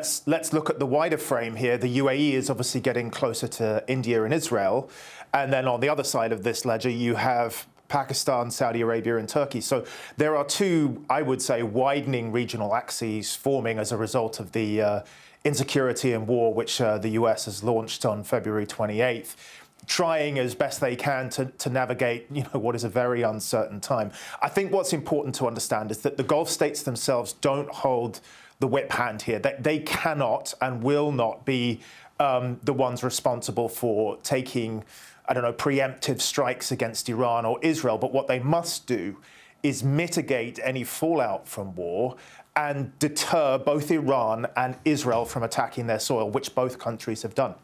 let's look at the wider frame here. The UAE is obviously getting closer to India and Israel. And then on the other side of this ledger, you have Pakistan, Saudi Arabia and Turkey. So there are two, I would say, widening regional axes forming as a result of the insecurity and war which the US has launched on February 28th, trying as best they can to navigate, what is a very uncertain time. I think what's important to understand is that the Gulf states themselves don't hold the whip hand here. They cannot and will not be the ones responsible for taking, preemptive strikes against Iran or Israel. But what they must do is mitigate any fallout from war and deter both Iran and Israel from attacking their soil, which both countries have done.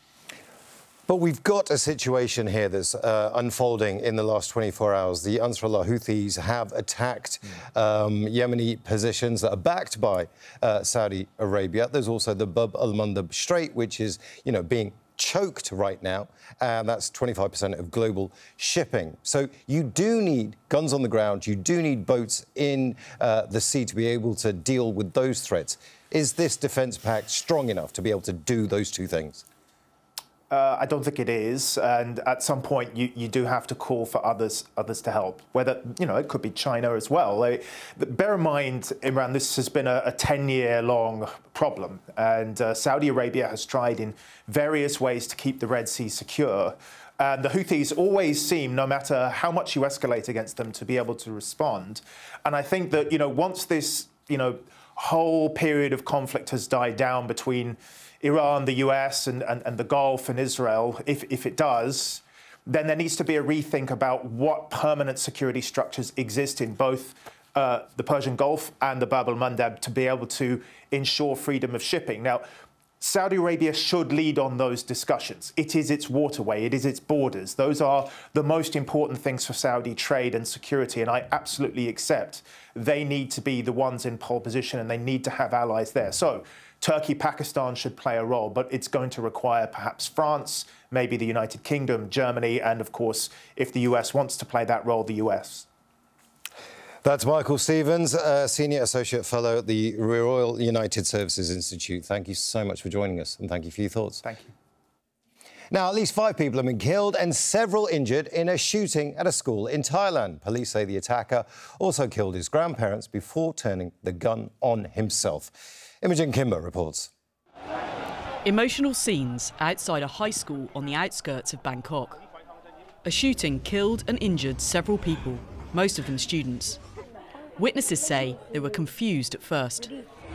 But we've got a situation here that's unfolding in the last 24 hours. The Ansarullah Houthis have attacked Yemeni positions that are backed by Saudi Arabia. There's also the Bab al-Mandab Strait, which is, being choked right now, and that's 25% of global shipping. So you do need guns on the ground, you do need boats in the sea to be able to deal with those threats. Is this defence pact strong enough to be able to do those two things? I don't think it is, and at some point you do have to call for others to help. Whether it could be China as well. Bear in mind, Imran, this has been a 10-year-long problem, and Saudi Arabia has tried in various ways to keep the Red Sea secure. And the Houthis always seem, no matter how much you escalate against them, to be able to respond. And I think that once this whole period of conflict has died down between Iran, the US and the Gulf and Israel, if it does, then there needs to be a rethink about what permanent security structures exist in both the Persian Gulf and the Bab al-Mandab to be able to ensure freedom of shipping. Now, Saudi Arabia should lead on those discussions. It is its waterway, it is its borders. Those are the most important things for Saudi trade and security, and I absolutely accept they need to be the ones in pole position and they need to have allies there. So Turkey, Pakistan should play a role, but it's going to require perhaps France, maybe the United Kingdom, Germany, and of course, if the US wants to play that role, the US. That's Michael Stevens, Senior Associate Fellow at the Royal United Services Institute. Thank you so much for joining us, and thank you for your thoughts. Thank you. Now, at least 5 people have been killed and several injured in a shooting at a school in Thailand. Police say the attacker also killed his grandparents before turning the gun on himself. Imogen Kimber reports. Emotional scenes outside a high school on the outskirts of Bangkok. A shooting killed and injured several people, most of them students. Witnesses say they were confused at first.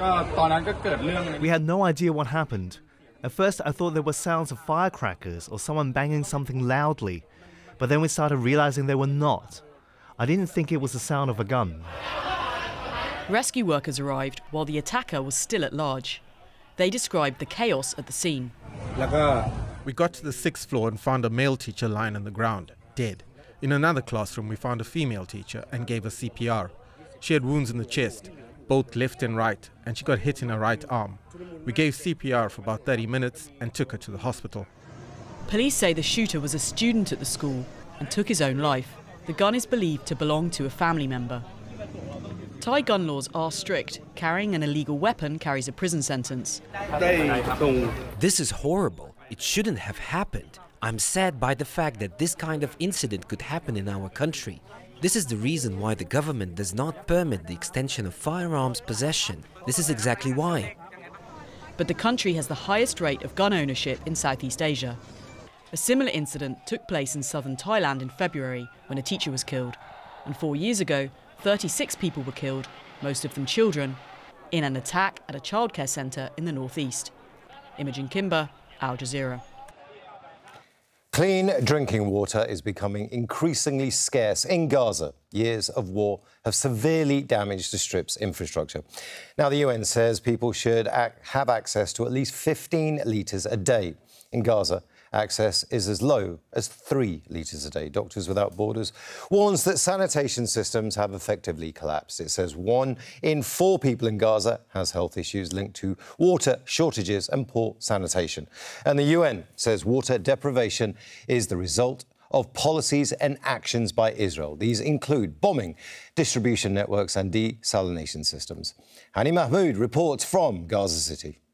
We had no idea what happened. At first, I thought there were sounds of firecrackers or someone banging something loudly, but then we started realizing they were not. I didn't think it was the sound of a gun. Rescue workers arrived while the attacker was still at large. They described the chaos at the scene. We got to the 6th floor and found a male teacher lying on the ground, dead. In another classroom, we found a female teacher and gave her CPR. She had wounds in the chest, both left and right, and she got hit in her right arm. We gave CPR for about 30 minutes and took her to the hospital. Police say the shooter was a student at the school and took his own life. The gun is believed to belong to a family member. Thai gun laws are strict. Carrying an illegal weapon carries a prison sentence. This is horrible. It shouldn't have happened. I'm sad by the fact that this kind of incident could happen in our country. This is the reason why the government does not permit the extension of firearms possession. This is exactly why. But the country has the highest rate of gun ownership in Southeast Asia. A similar incident took place in southern Thailand in February when a teacher was killed. And 4 years ago, 36 people were killed, most of them children, in an attack at a childcare centre in the northeast. Imogen Kimber, Al Jazeera. Clean drinking water is becoming increasingly scarce in Gaza. Years of war have severely damaged the Strip's infrastructure. Now, the UN says people should have access to at least 15 litres a day. In Gaza, access is as low as 3 litres a day. Doctors Without Borders warns that sanitation systems have effectively collapsed. It says 1 in 4 people in Gaza has health issues linked to water shortages and poor sanitation. And the UN says water deprivation is the result of policies and actions by Israel. These include bombing, distribution networks and desalination systems. Hani Mahmoud reports from Gaza City.